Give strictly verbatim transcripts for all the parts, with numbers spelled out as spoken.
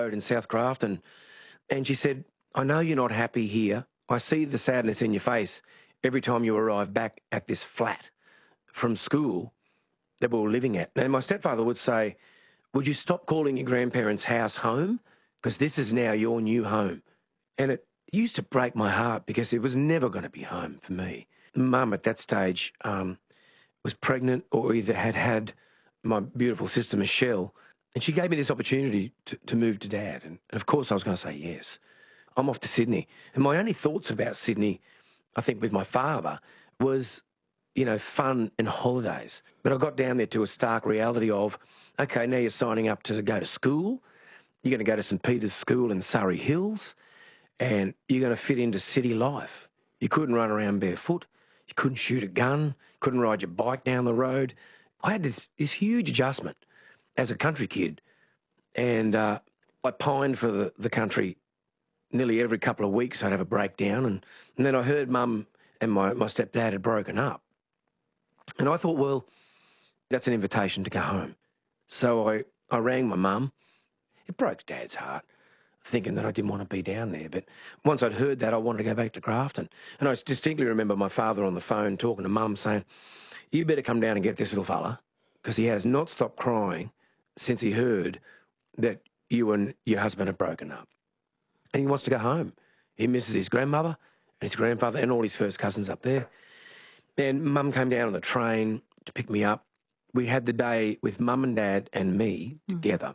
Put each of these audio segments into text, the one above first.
Road in South Grafton. And she said, I know you're not happy here. I see the sadness in your face every time you arrive back at this flat from school that we were living at. And my stepfather would say, would you stop calling your grandparents' house home? Because this is now your new home. And it used to break my heart because it was never going to be home for me. Mum at that stage um, was pregnant or either had had my beautiful sister Michelle, and she gave me this opportunity to, to move to Dad. And, and of course I was going to say yes. I'm off to Sydney. And my only thoughts about Sydney, I think with my father, was, you know, fun and holidays. But I got down there to a stark reality of, okay, now you're signing up to go to school. You're going to go to St Peter's School in Surrey Hills, and you're going to fit into city life. You couldn't run around barefoot. You couldn't shoot a gun. Couldn't ride your bike down the road. I had this, this huge adjustment as a country kid, and uh, I pined for the, the country nearly every couple of weeks. I'd have a breakdown, and, and then I heard Mum and my, my stepdad had broken up. And I thought, well, that's an invitation to go home. So I, I rang my mum. It broke Dad's heart, thinking that I didn't want to be down there. But once I'd heard that, I wanted to go back to Grafton. And I distinctly remember my father on the phone talking to Mum saying, you better come down and get this little fella, because he has not stopped crying since he heard that you and your husband have broken up. And he wants to go home. He misses his grandmother and his grandfather and all his first cousins up there. And Mum came down on the train to pick me up. We had the day with Mum and Dad and me mm. together.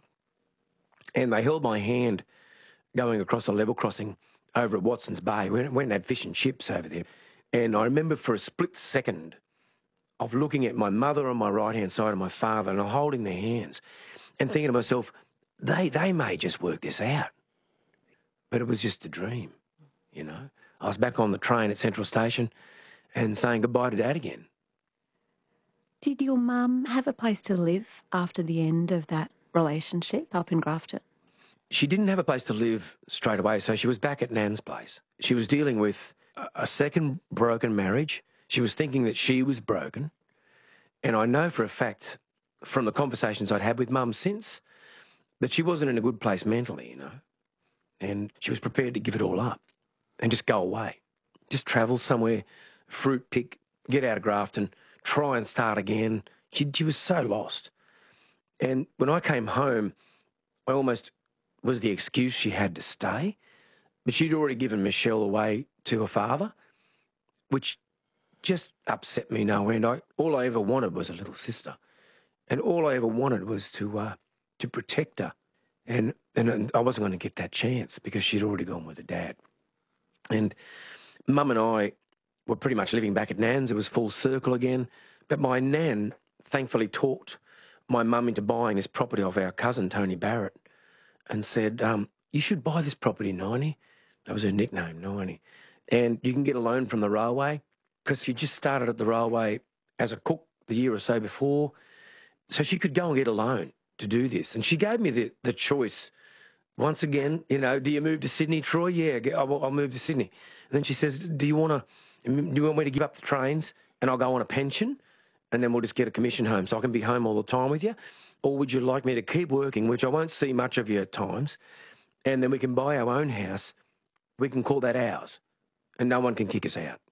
And they held my hand going across a level crossing over at Watson's Bay. We went and had fish and chips over there. And I remember for a split second of looking at my mother on my right-hand side and my father and holding their hands and thinking to myself, they, they may just work this out. But it was just a dream, you know. I was back on the train at Central Station and saying goodbye to Dad again. Did your mum have a place to live after the end of that relationship up in Grafton? She didn't have a place to live straight away, so she was back at Nan's place. She was dealing with a second broken marriage. She was thinking that she was broken. And I know for a fact from the conversations I'd had with Mum since that she wasn't in a good place mentally, you know. And she was prepared to give it all up and just go away. Just travel somewhere, fruit pick, get out of Grafton, try and start again. She, she was so lost. And when I came home, I almost was the excuse she had to stay. But she'd already given Michelle away to her father, which just upset me no end. I, all I ever wanted was a little sister. And all I ever wanted was to uh, to protect her. And, and I wasn't going to get that chance because she'd already gone with her dad. And Mum and I were pretty much living back at Nan's. It was full circle again. But my Nan thankfully talked my mum into buying this property off our cousin, Tony Barrett, and said, um, you should buy this property, Niney. That was her nickname, Niney. And you can get a loan from the railway, because she just started at the railway as a cook the year or so before. So she could go and get a loan to do this. And she gave me the, the choice. Once again, you know, do you move to Sydney, Troy? Yeah, I'll, I'll move to Sydney. And then she says, do you want to, do you want me to give up the trains and I'll go on a pension and then we'll just get a commission home so I can be home all the time with you? Or would you like me to keep working, which I won't see much of you at times, and then we can buy our own house. We can call that ours and no one can kick us out.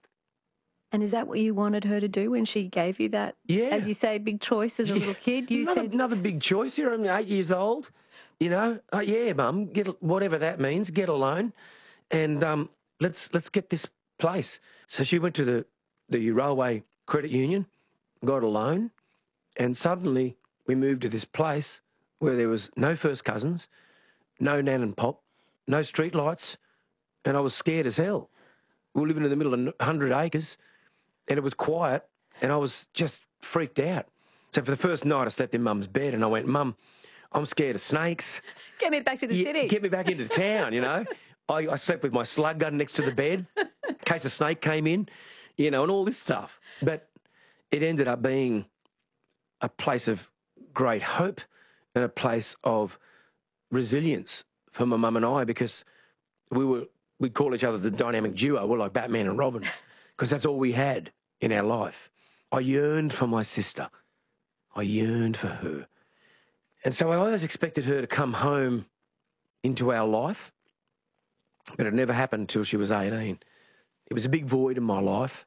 And is that what you wanted her to do when she gave you that, yeah. as you say, big choice as a yeah. little kid? You another, said another big choice here. I'm eight years old. You know, uh, yeah, Mum, get whatever that means, get a loan, and um, let's let's get this place. So she went to the the railway credit union, got a loan, and suddenly we moved to this place where there was no first cousins, no Nan and Pop, no street lights, and I was scared as hell. We were living in the middle of one hundred acres. And it was quiet, and I was just freaked out. So for the first night, I slept in Mum's bed, and I went, Mum, I'm scared of snakes. Get me back to the yeah, city. Get me back into town, you know. I, I slept with my slug gun next to the bed in case a snake came in, you know, and all this stuff. But it ended up being a place of great hope and a place of resilience for my mum and I, because we were, we'd call each other the dynamic duo. We're like Batman and Robin, because that's all we had in our life. I yearned for my sister. I yearned for her. And so I always expected her to come home into our life, but it never happened until she was eighteen. It was a big void in my life.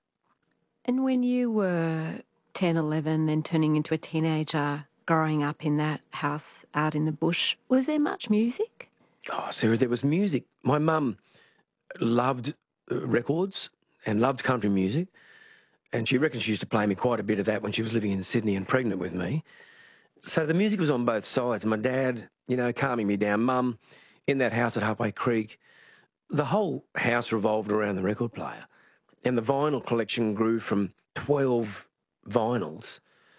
And when you were ten, eleven, then turning into a teenager, growing up in that house out in the bush, was there much music? Oh, Sarah, there was music. My mum loved uh, records and loved country music, and she reckons she used to play me quite a bit of that when she was living in Sydney and pregnant with me. So the music was on both sides. My dad, you know, calming me down. Mum, in that house at Halfway Creek, the whole house revolved around the record player. And the vinyl collection grew from twelve vinyls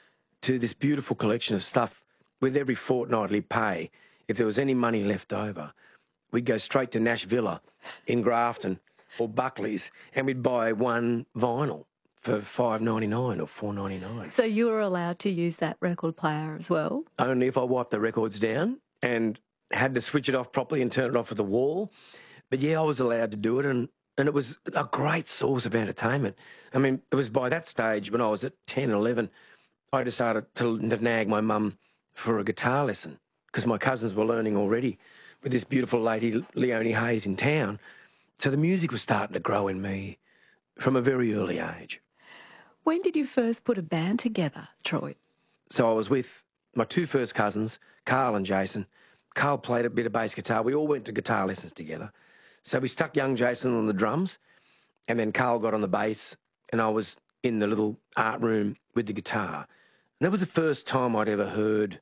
to this beautiful collection of stuff with every fortnightly pay. If there was any money left over, we'd go straight to Nash Villa in Grafton or Buckley's and we'd buy one vinyl for five ninety-nine or four ninety-nine. So you were allowed to use that record player as well? Only if I wiped the records down and had to switch it off properly and turn it off at the wall. But yeah, I was allowed to do it, and, and it was a great source of entertainment. I mean, it was by that stage when I was at ten, eleven, I decided to, to nag my mum for a guitar lesson because my cousins were learning already with this beautiful lady, Leonie Hayes, in town. So the music was starting to grow in me from a very early age. When did you first put a band together, Troy? So I was with my two first cousins, Carl and Jason. Carl played a bit of bass guitar. We all went to guitar lessons together. So we stuck young Jason on the drums, and then Carl got on the bass, and I was in the little art room with the guitar. And that was the first time I'd ever heard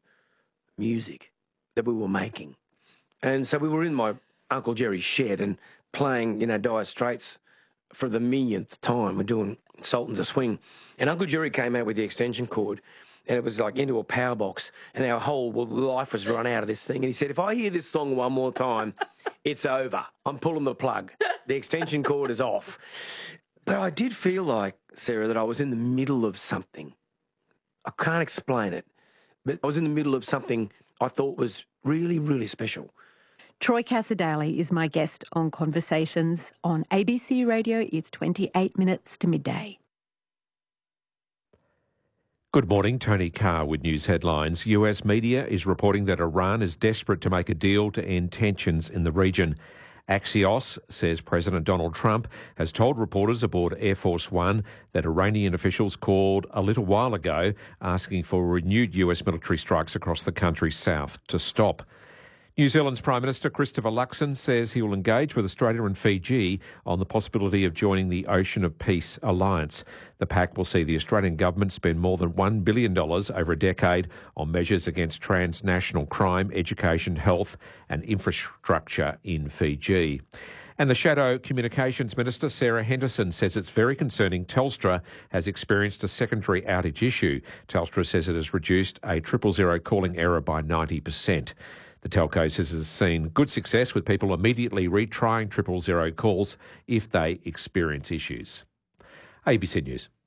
music that we were making. And so we were in my Uncle Jerry's shed and playing, you know, Dire Straits for the millionth time. We're doing Sultans of Swing. And Uncle Jerry came out with the extension cord, and it was like into a power box, and our whole life was run out of this thing. And he said, if I hear this song one more time, it's over. I'm pulling the plug. The extension cord is off. But I did feel like, Sarah, that I was in the middle of something. I can't explain it, but I was in the middle of something I thought was really, really special. Troy Cassar-Daley is my guest on Conversations on A B C Radio. It's twenty-eight minutes to midday. Good morning, Tony Carr with news headlines. U S media is reporting that Iran is desperate to make a deal to end tensions in the region. Axios says President Donald Trump has told reporters aboard Air Force One that Iranian officials called a little while ago asking for renewed U S military strikes across the country's south to stop. New Zealand's Prime Minister Christopher Luxon says he will engage with Australia and Fiji on the possibility of joining the Ocean of Peace alliance. The pact will see the Australian government spend more than one billion dollars over a decade on measures against transnational crime, education, health and infrastructure in Fiji. And the Shadow Communications Minister, Sarah Henderson, says it's very concerning Telstra has experienced a secondary outage issue. Telstra says it has reduced a triple zero calling error by ninety percent. The telco says it has seen good success with people immediately retrying triple zero calls if they experience issues. A B C News.